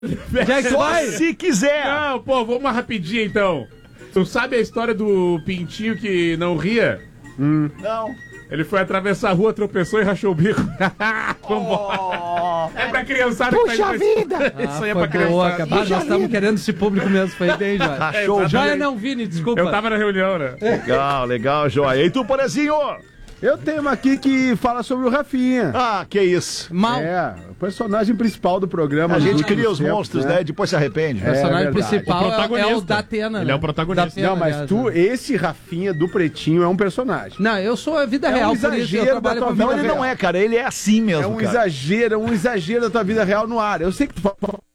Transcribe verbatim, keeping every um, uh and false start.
Já é que Só vai? se quiser. Não, pô, vamos uma rapidinha então. Tu sabe a história do pintinho que não ria? Hum. Não. Ele foi atravessar a rua, tropeçou e rachou o bico. Vambora. É pra criançada que tá indo pra vida! Ah, Isso aí é foi pra boa, criançada. cara. Nós estamos querendo esse público mesmo. Foi bem, Joia. Rachou o Joia bico. não, Vini, desculpa. Eu tava na reunião, né? Legal, legal, Joia. E tu, Porazinho? Eu tenho uma aqui que fala sobre o Rafinha. Ah, que isso. Mal. É, o personagem principal do programa. A nos gente últimos cria os tempos, monstros, né? Depois se arrepende. O personagem É verdade. principal O é, é protagonista. o Datena, né? Ele é o protagonista. Datena, Não, mas aliás, tu, né? esse Rafinha do Pretinho é um personagem. Não, eu sou a vida É um real, por isso eu exagero trabalho da tua com vida Não, vida ele real. não é, cara. Ele é assim mesmo, É um cara. exagero, é um exagero da tua vida real no ar. Eu sei que tu fala